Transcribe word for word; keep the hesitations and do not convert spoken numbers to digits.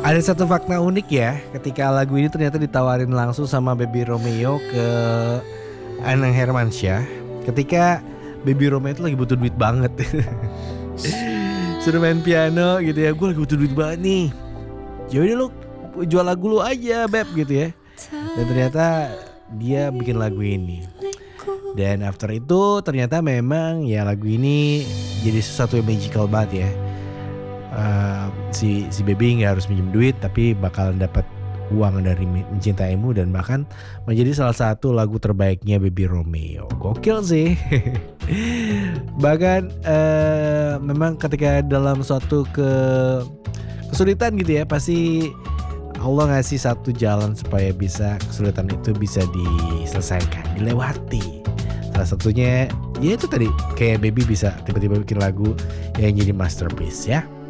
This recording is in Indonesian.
Ada satu fakta unik ya, ketika lagu ini ternyata ditawarin langsung sama Baby Romeo ke Anang Hermansyah. Ketika Baby Romeo itu lagi butuh duit banget. Suruh main piano gitu ya, gue lagi butuh duit banget nih. Yaudah lu jual lagu lu aja Beb gitu ya. Dan ternyata dia bikin lagu ini. Dan after itu ternyata memang ya lagu ini jadi sesuatu yang magical banget ya. Uh, si si baby nggak harus minjem duit tapi bakalan dapat uang dari Mencintaimu dan bahkan menjadi salah satu lagu terbaiknya Baby Romeo. Gokil sih. Bahkan uh, memang ketika dalam suatu ke kesulitan gitu ya, pasti Allah ngasih satu jalan supaya bisa kesulitan itu bisa diselesaikan, dilewati. Salah satunya ya itu tadi, kayak Baby bisa tiba-tiba bikin lagu yang jadi masterpiece ya.